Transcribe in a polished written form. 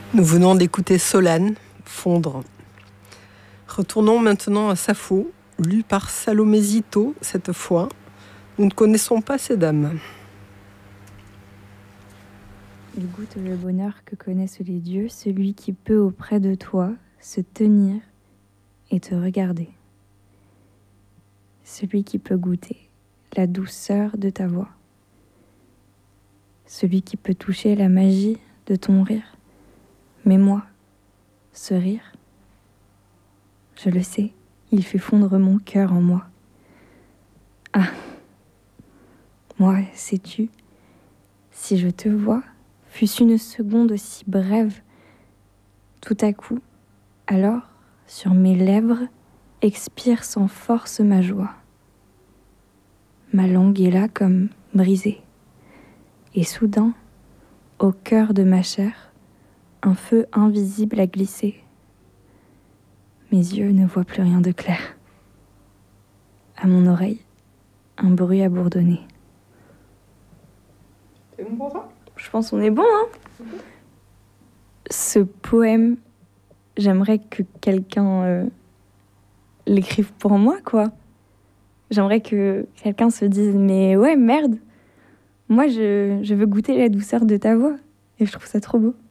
Nous venons d'écouter Solane, Fondre. Retournons maintenant à Sappho, lu par Salomé Zito cette fois. Nous ne connaissons pas ces dames. Il goûte le bonheur que connaissent les dieux, celui qui peut auprès de toi se tenir et te regarder. Celui qui peut goûter la douceur de ta voix. Celui qui peut toucher la magie de ton rire. Mais moi, ce rire, je le sais, il fait fondre mon cœur en moi. Ah, moi, sais-tu, si je te vois, fût-ce une seconde aussi brève, tout à coup, alors, sur mes lèvres, expire sans force ma joie. Ma langue est là comme brisée. Et soudain, au cœur de ma chair, un feu invisible a glissé. Mes yeux ne voient plus rien de clair. À mon oreille, un bruit a bourdonné. C'est bon pour ça ? Je pense qu'on est bon, hein ? Ce poème, j'aimerais que quelqu'un l'écrive pour moi, quoi. J'aimerais que quelqu'un se dise « Mais ouais, merde, moi je veux goûter la douceur de ta voix. » Et je trouve ça trop beau.